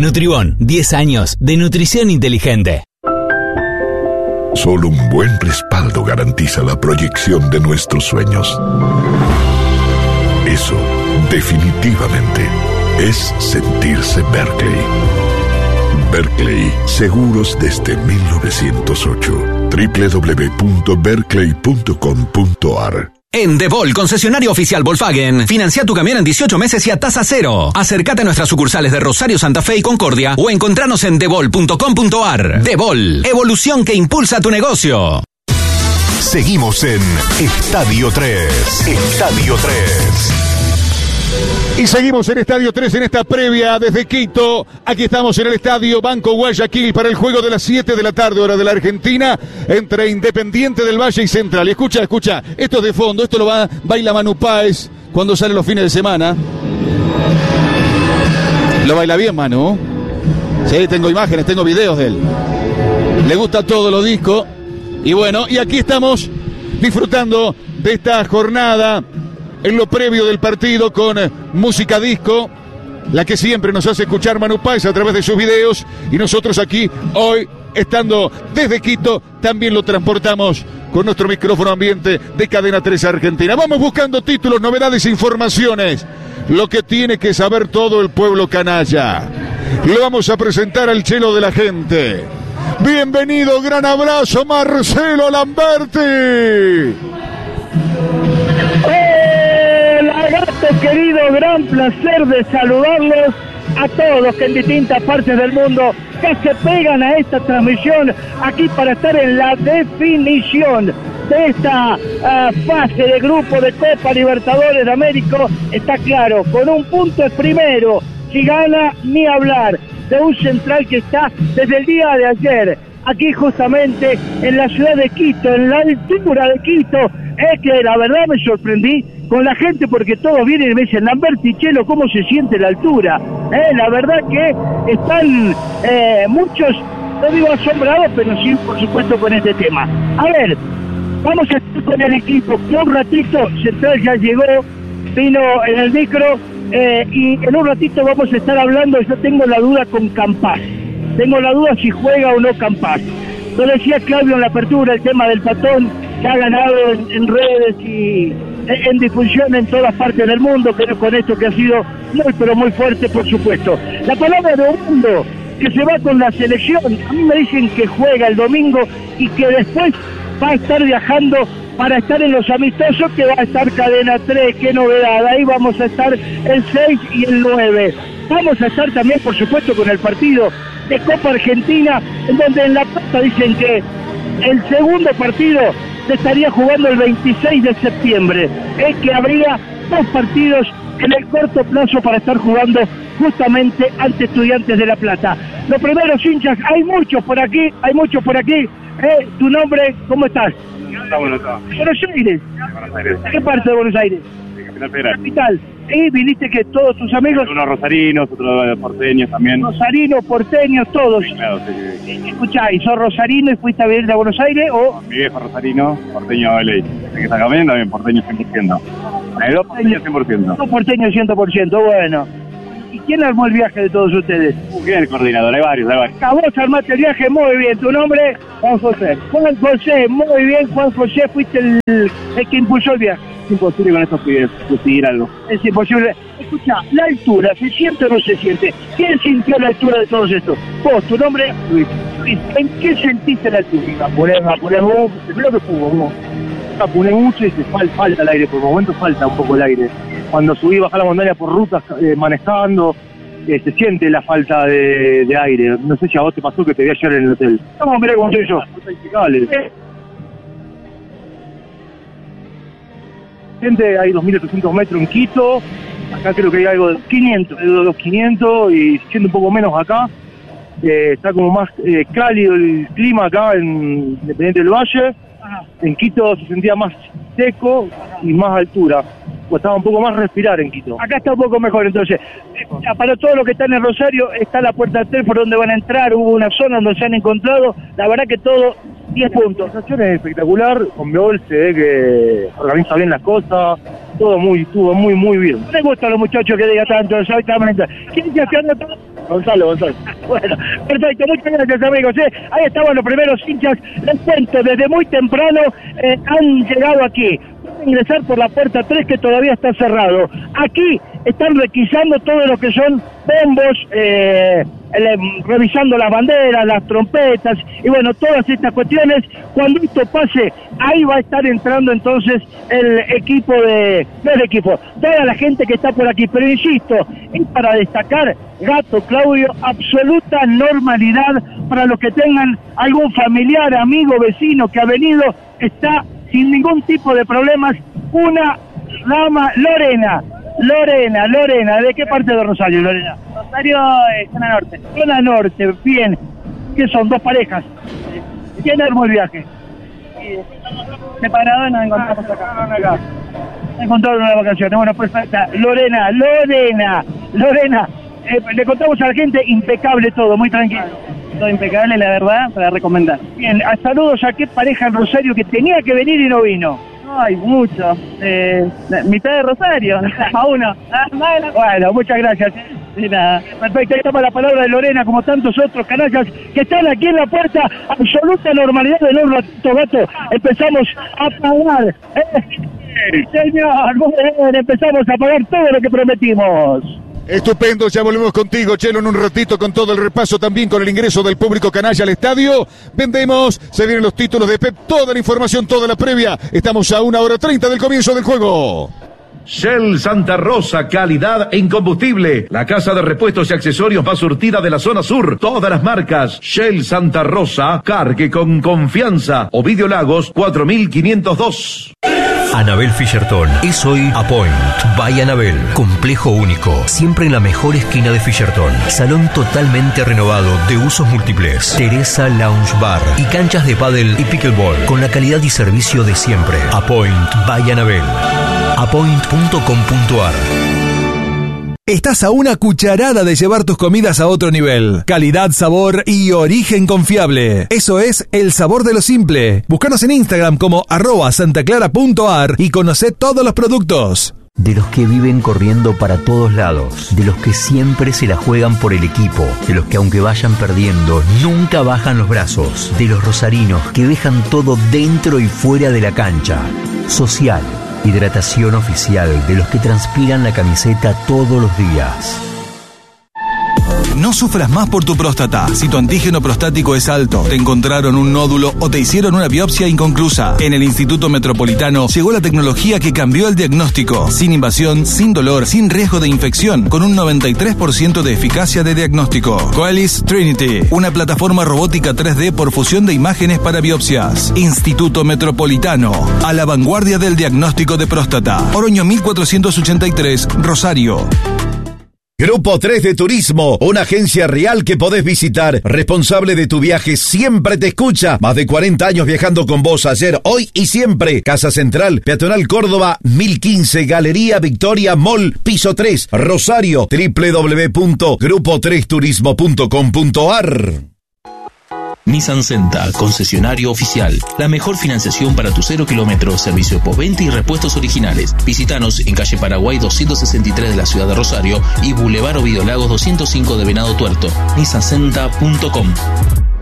Nutribón, 10 años de nutrición inteligente. Solo un buen respaldo garantiza la proyección de nuestros sueños. Eso, definitivamente, es sentirse Berkeley. Berkeley, seguros desde 1908. www.berkeley.com.ar. En Devol, concesionario oficial Volkswagen, financia tu camión en 18 meses y a tasa cero. Acércate a nuestras sucursales de Rosario, Santa Fe y Concordia o encontranos en devol.com.ar. Devol, evolución que impulsa tu negocio. Seguimos en Estadio 3. Estadio 3. Y seguimos en Estadio 3 en esta previa desde Quito. Aquí estamos en el Estadio Banco Guayaquil para el juego de las 7 de la tarde, hora de la Argentina, entre Independiente del Valle y Central. Y escucha, esto es de fondo, esto lo baila Manu Páez cuando sale los fines de semana. Lo baila bien, Manu. Sí, tengo imágenes, tengo videos de él. Le gusta todo lo disco. Y bueno, y aquí estamos disfrutando de esta jornada en lo previo del partido con música disco, la que siempre nos hace escuchar Manu Páez a través de sus videos, y nosotros aquí hoy, estando desde Quito, también lo transportamos con nuestro micrófono ambiente de Cadena 3 Argentina. Vamos buscando títulos, novedades, informaciones, lo que tiene que saber todo el pueblo canalla. Lo vamos a presentar al chelo de la gente. Bienvenido, gran abrazo, Marcelo Lamberti. Gato querido, gran placer de saludarlos a todos que en distintas partes del mundo que se pegan a esta transmisión aquí para estar en la definición de esta fase de grupo de Copa Libertadores de América. Está claro, con un punto es primero, si gana ni hablar de un Central que está desde el día de ayer aquí justamente en la ciudad de Quito, en la altura de Quito. Es que la verdad me sorprendí con la gente porque todos vienen y me dicen, Lamberti, Chelo, ¿cómo se siente la altura? La verdad que están muchos, no digo asombrados, pero sí, por supuesto, con este tema. A ver, vamos a estar con el equipo, que un ratito Central ya llegó, vino en el micro, y en un ratito vamos a estar hablando. Yo tengo la duda con Campás, tengo la duda si juega o no Campás. Lo decía Claudio en la apertura, el tema del Patón, que ha ganado en redes y en difusión en todas partes del mundo, pero con esto que ha sido muy, pero muy fuerte, por supuesto. La palabra de Orlando, que se va con la selección, a mí me dicen que juega el domingo y que después va a estar viajando para estar en los amistosos, que va a estar Cadena 3, qué novedad. Ahí vamos a estar el 6 y el 9. Vamos a estar también, por supuesto, con el partido de Copa Argentina, en donde en La Plata dicen que el segundo partido se estaría jugando el 26 de septiembre. Es que habría 2 partidos en el corto plazo para estar jugando justamente ante Estudiantes de La Plata. Los primeros hinchas, hay muchos por aquí. Tu nombre, ¿cómo estás? Está bueno, está. Buenos Aires. Buenos Aires. ¿Qué parte de Buenos Aires? Capital Federal. Capital. ¿Y viniste que todos tus amigos? Unos rosarinos, otros porteños también. Rosarinos, porteños, todos. Sí, claro, sí. Escuchá, ¿y sos rosarino y fuiste a vivir a Buenos Aires o...? Mi viejo rosarino, porteño de ley. El que está cambiando también, porteño 100%. Hay 2 porteños 100%. 2 porteños 100%, bueno. ¿Y quién armó el viaje de todos ustedes? ¿Quién es el coordinador? Hay varios. A vos armaste el viaje, muy bien. ¿Tu nombre? Juan José. Juan José, muy bien, Juan José. Fuiste el que impulsó el viaje. Es imposible con estos pibes decidir algo. Es imposible. Escucha, la altura, ¿se siente o no se siente? ¿Quién sintió la altura de todos estos? Vos, ¿tu nombre? Luis. ¿En qué sentiste la altura? Apuré vos, primero que fútbol, apuré mucho y se falta el aire, por momentos falta un poco el aire. Cuando subí y bajé la montaña por rutas manejando, se siente la falta de aire. No sé si a vos te pasó que te vi ayer en el hotel. No, mirá cómo estoy yo. Hay 2.800 metros en Quito, acá creo que hay algo de 500 y se siente un poco menos acá. Está como más cálido el clima acá en Independiente del Valle. En Quito se sentía más seco y más altura. Costaba un poco más respirar en Quito. Acá está un poco mejor, entonces. Para todos los que están en Rosario, está la puerta 3 por donde van a entrar. Hubo una zona donde se han encontrado. La verdad que todo 10 puntos. La sensación es espectacular. Conmebol se ve que organiza bien las cosas. estuvo muy bien. Me gusta a los muchachos que digan tanto, exactamente. ¿Quién se haciendo todo? Gonzalo. Bueno, perfecto, muchas gracias, amigos. Ahí estaban los primeros hinchas. Les cuento, desde muy temprano han llegado aquí. Pueden ingresar por la puerta 3 que todavía está cerrado. Aquí están requisando todo lo que son bombos, revisando las banderas, las trompetas y bueno, todas estas cuestiones. Cuando esto pase, ahí va a estar entrando entonces el equipo toda la gente que está por aquí. Pero insisto, es para destacar, Gato, Claudio, absoluta normalidad para los que tengan algún familiar, amigo, vecino que ha venido, está sin ningún tipo de problemas. Una dama, Lorena, ¿de qué parte de Rosario, Lorena? Rosario, zona norte. Zona norte, bien. ¿Qué son? ¿Dos parejas? ¿Quién armó el viaje? Separado y nos encontramos acá. Encontraron una vacaciones. Bueno, perfecta. Lorena, le contamos a la gente, impecable todo, muy tranquilo. Todo impecable, la verdad, para recomendar. Bien, saludos a qué pareja en Rosario que tenía que venir y no vino. Ay, mucho. Mitad de Rosario, a uno. Bueno, muchas gracias. Sí, nada. Perfecto, ahí toma la palabra de Lorena, como tantos otros canallas que están aquí en la puerta. Absoluta normalidad de un ratito, Gato. Empezamos a pagar. Señor, muy bien, empezamos a pagar todo lo que prometimos. Estupendo, ya volvemos contigo, Chelo, en un ratito con todo el repaso, también con el ingreso del público canalla al estadio. Vendemos, se vienen los títulos de Pep, toda la información, toda la previa. Estamos a 1:30 del comienzo del juego. Shell Santa Rosa, calidad en combustible. La casa de repuestos y accesorios más surtida de la zona sur. Todas las marcas. Shell Santa Rosa, cargue con confianza. Ovidio Lagos, 4502. Anabel Fisherton es hoy Apoint by Anabel. Complejo único, siempre en la mejor esquina de Fisherton. Salón totalmente renovado de usos múltiples. Teresa Lounge Bar y canchas de pádel y pickleball con la calidad y servicio de siempre. Apoint by Anabel. Apoint.com.ar. Estás a una cucharada de llevar tus comidas a otro nivel. Calidad, sabor y origen confiable. Eso es el sabor de lo simple. Búscanos en Instagram como @santaclara.ar y conocé todos los productos. De los que viven corriendo para todos lados, de los que siempre se la juegan por el equipo, de los que aunque vayan perdiendo, nunca bajan los brazos, de los rosarinos que dejan todo dentro y fuera de la cancha. Social. Hidratación oficial de los que transpiran la camiseta todos los días. No sufras más por tu próstata. Si tu antígeno prostático es alto, te encontraron un nódulo o te hicieron una biopsia inconclusa. En el Instituto Metropolitano llegó la tecnología que cambió el diagnóstico. Sin invasión, sin dolor, sin riesgo de infección, con un 93% de eficacia de diagnóstico. Coelis Trinity, una plataforma robótica 3D por fusión de imágenes para biopsias. Instituto Metropolitano, a la vanguardia del diagnóstico de próstata. Oroño 1483, Rosario. Grupo 3 de Turismo, una agencia real que podés visitar. Responsable de tu viaje, siempre te escucha. Más de 40 años viajando con vos, ayer, hoy y siempre. Casa Central, Peatonal Córdoba, 1015, Galería Victoria Mall, piso 3, Rosario, www.grupo3turismo.com.ar. Nissan Senta, concesionario oficial. La mejor financiación para tu 0 kilómetros, servicio postventa y repuestos originales. Visítanos en calle Paraguay 263 de la ciudad de Rosario y Boulevard Ovidio Lagos 205 de Venado Tuerto. nissancenta.com.